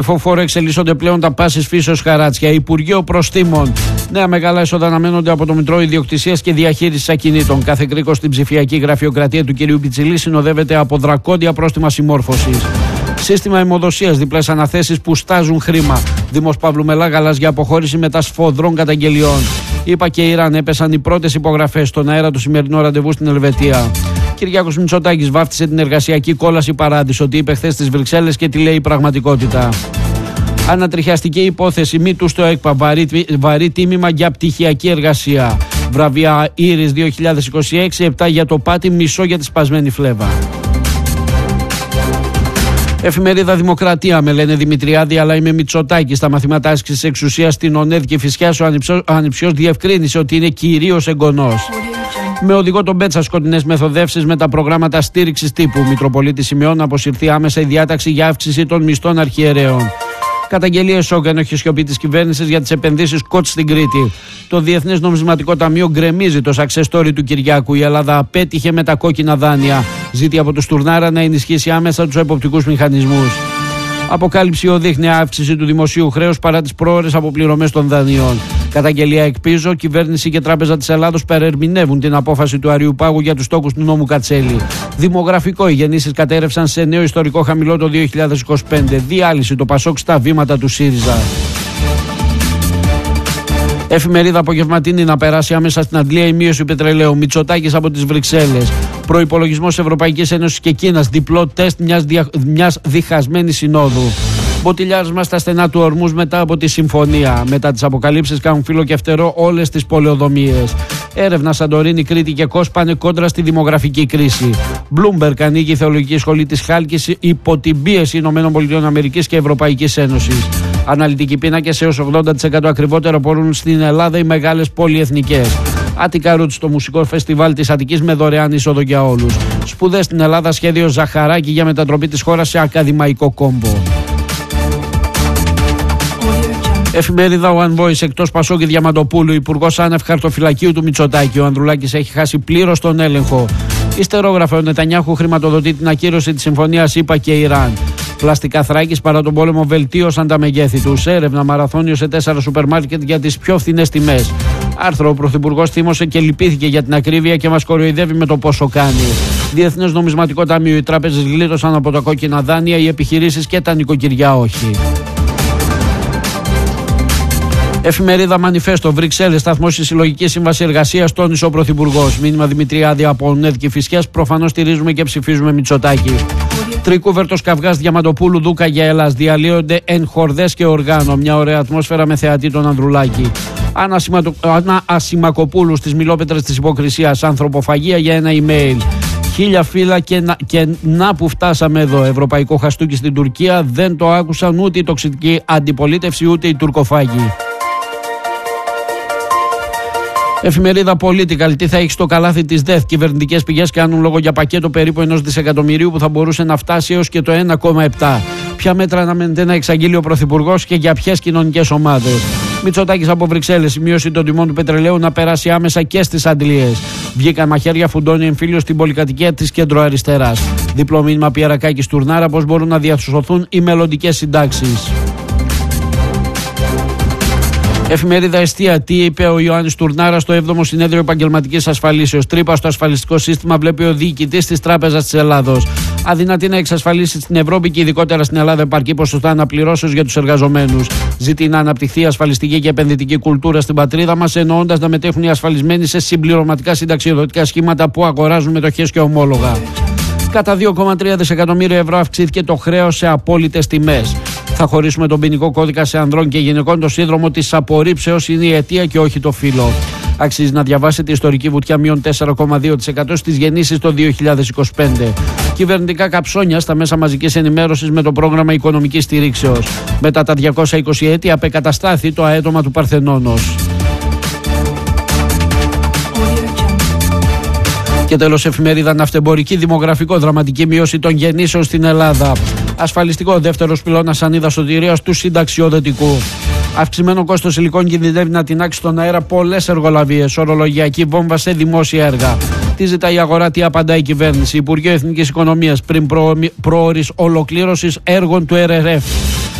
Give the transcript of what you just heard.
Φοφόρο εξελίσσονται πλέον τα πάσης φύσεως χαράτσια. Υπουργείο Προστήμων. Νέα μεγάλα έσοδα αναμένονται από το Μητρό Ιδιοκτησίας και Διαχείρισης Ακινήτων. Κάθε κρίκος στην ψηφιακή γραφειοκρατία του κυρίου Πιτσιλή συνοδεύεται από δρακόντια πρόστιμα συμμόρφωσης. Σύστημα αιμοδοσίας, διπλές αναθέσεις που στάζουν χρήμα. Δήμος Παύλου Μελά, γαλάζια αποχώρηση μετά σφοδρών καταγγελιών. ΗΠΑ και Ιράν έπεσαν οι πρώτες υπογραφές στον αέρα του σημερινού ραντεβού στην Ελβετία. Κυριάκος Μητσοτάκης βάφτισε την εργασιακή κόλαση Παράδεισο. Τι είπε χθες στις Βρυξέλλες και τι λέει η πραγματικότητα. Ανατριχιαστική υπόθεση μήτου στο ΕΚΠΑ. Βαρύ τίμημα για πτυχιακή εργασία. Βραβεία Ήρης 2026, 7 για το πάτη, μισό για τη σπασμένη φλέβα. Εφημερίδα Δημοκρατία, με λένε Δημητριάδη, αλλά είμαι Μητσοτάκη. Στα μαθήματα άσκησης εξουσίας στην ΟΝΕΔ και Φυσιάς, ο ανιψιός διευκρίνησε ότι είναι κυρίως εγγονός. Με οδηγό τον Μπέτσα, σκοτεινές μεθοδεύσεις με τα προγράμματα στήριξης τύπου. Μητροπολίτη σημειώνει να αποσυρθεί άμεσα η διάταξη για αύξηση των μισθών αρχιερέων. Καταγγελίες σοκ, ενόχει σιωπή της κυβέρνησης για τις επενδύσεις ΚΟΤ στην Κρήτη. Το Διεθνές Νομισματικό Ταμείο γκρεμίζει το success story του Κυριάκου. Η Ελλάδα απέτυχε με τα κόκκινα δάνεια. Ζήτει από τους Τουρνάρα να ενισχύσει άμεσα τους εποπτικούς μηχανισμούς. Αποκάλυψη οδείχνει αύξηση του δημοσίου χρέους παρά τις πρόωρες αποπληρωμές των δανειών. Καταγγελία εκπίζω, κυβέρνηση και Τράπεζα της Ελλάδος παρερμηνεύουν την απόφαση του Αριουπάγου για τους τόκους του νόμου Κατσέλη. Δημογραφικό, οι γεννήσεις κατέρευσαν σε νέο ιστορικό χαμηλό το 2025. Διάλυση το Πασόκ στα βήματα του ΣΥΡΙΖΑ. Εφημερίδα Απογευματινή, να περάσει άμεσα στην Αντλία η μείωση πετρελαίου. Μητσοτάκης από τις Βρυξέλλες. Προϋπολογισμός Ευρωπαϊκής Ένωσης και Κίνας. Διπλό τεστ μιας διχασμένης συνόδου. Μποτιλιάρισμα στα στενά του Ορμούζ μετά από τη συμφωνία. Μετά τις αποκαλύψεις κάνουν φύλλο και φτερό όλες τις πολεοδομίες. Έρευνα Σαντορίνη, Κρήτη και Κos πάνε κόντρα στη δημογραφική κρίση. Bloomberg ανοίγει η θεολογική σχολή της Χάλκης υπό την πίεση ΗΠΑ και Ευρωπαϊκής Ένωσης. Αναλυτικοί πίνακες έως 80% ακριβότερο μπορούν στην Ελλάδα οι μεγάλες πολυεθνικές. Άτικα Roots, το μουσικό φεστιβάλ της Αττικής με δωρεάν είσοδο για όλους. Σπουδές στην Ελλάδα, σχέδιο Ζαχαράκη για μετατροπή της χώρας σε ακαδημαϊκό κόμπο. Εφημερίδα One Voice, εκτός Πασόκ και Διαμαντοπούλου, υπουργός άνευ χαρτοφυλακίου του Μητσοτάκη. Ο Ανδρουλάκης έχει χάσει πλήρως τον έλεγχο. Ιστερόγραφε, ο Νετανιάχου χρηματοδοτεί την ακύρωση της συμφωνίας ΗΠΑ και Ιράν. Πλαστικά Θράκης παρά τον πόλεμο βελτίωσαν τα μεγέθη τους. Έρευνα μαραθώνιο σε 4 σούπερ μάρκετ για τις πιο φθηνές τιμές. Άρθρο, ο Πρωθυπουργός θύμωσε και λυπήθηκε για την ακρίβεια και μας κοροϊδεύει με το πόσο κάνει. Διεθνές Νομισματικό Ταμείο, οι τράπεζες γλίτωσαν από τα κόκκινα δάνεια, οι επιχειρήσεις και τα νοικοκυριά όχι. Εφημερίδα Μανιφέστο, Βρυξέλλες, σταθμός στη Συλλογική Σύμβαση Εργασίας, τόνισε ο Πρωθυπουργός. Μήνυμα Δημητριάδη από ΟΝΕΔ και Φυσιάς, προφανώς στηρίζουμε και ψηφίζουμε Μητσοτάκη. Τρικούβερτος καυγάς Διαμαντοπούλου, Δούκα για Ελλάς. Διαλύονται εν χορδές και οργάνο. Μια ωραία ατμόσφαιρα με θεατή τον Ανδρουλάκη. Άννα Ασημακοπούλου στις Μιλόπετρες της Υποκρισίας. Ανθρωποφαγία για ένα email. 1000 φύλλα και να που φτάσαμε εδώ. Ευρωπαϊκό χαστούκι στην Τουρκία. Δεν το άκουσαν ούτε η τοξική αντιπολίτευση ούτε οι τουρκοφάγοι. Εφημερίδα Political, τι θα έχει στο καλάθι της ΔΕΘ. Κυβερνητικές πηγές κάνουν λόγο για πακέτο περίπου 1 δισεκατομμυρίου που θα μπορούσε να φτάσει έως και το 1,7. Ποια μέτρα αναμένεται να εξαγγείλει ο Πρωθυπουργός και για ποιες κοινωνικές ομάδες. Μητσοτάκης από Βρυξέλλες, η μείωση των τιμών του πετρελαίου να περάσει άμεσα και στις Αντλίες. Βγήκαν μαχαίρια, φουντώνει εμφύλιος στην πολυκατοικία της κεντροαριστεράς. Διπλό μήνυμα Πιερακάκης Τουρνάρα, πώς μπορούν να διασωθούν οι μελλοντικές συντάξεις. Εφημερίδα Εστία, τι είπε ο Ιωάννης Τουρνάρα στο 7ο Συνέδριο Επαγγελματικής Ασφαλίσεως. Τρύπα στο ασφαλιστικό σύστημα βλέπει ο διοικητής της Τράπεζας της Ελλάδος. Αδυνατή να εξασφαλίσει στην Ευρώπη και ειδικότερα στην Ελλάδα επαρκή ποσοστά αναπληρώσεως για τους εργαζομένους. Ζητεί να αναπτυχθεί ασφαλιστική και επενδυτική κουλτούρα στην πατρίδα μας, εννοώντας να μετέχουν οι ασφαλισμένοι σε συμπληρωματικά συνταξιοδοτικά σχήματα που αγοράζουν μετοχές και ομόλογα. Κατά 2,3 δισεκατομμύρια ευρώ αυξήθηκε το χρέος σε απόλυτες τιμές. Θα χωρίσουμε τον ποινικό κώδικα σε ανδρών και γυναικών. Το σύνδρομο της απορρίψεως είναι η αιτία και όχι το φύλο. Αξίζει να διαβάσετε ιστορική βουτιά μείον 4,2% στις γεννήσεις το 2025. Κυβερνητικά καψόνια στα μέσα μαζικής ενημέρωσης με το πρόγραμμα οικονομικής στηρίξεως. Μετά τα 220 έτη απεκαταστάθη το αέτομα του Παρθενώνος. Και τέλος, εφημερίδα Ναυτεμπορική, δημογραφικό, δραματική μείωση των γεννήσεων στην Ελλάδα. Ασφαλιστικό, δεύτερος πυλώνας σανίδα σωτηρίας του συνταξιοδοτικού. Αυξημένο κόστος υλικών κινδυνεύει να τεινάξει στον αέρα πολλές εργολαβίες. Ορολογιακή βόμβα σε δημόσια έργα. Τι ζητάει η αγορά, τι απαντά η κυβέρνηση. Υπουργείο Εθνικής Οικονομίας πριν προώρης ολοκλήρωσης έργων του RRF.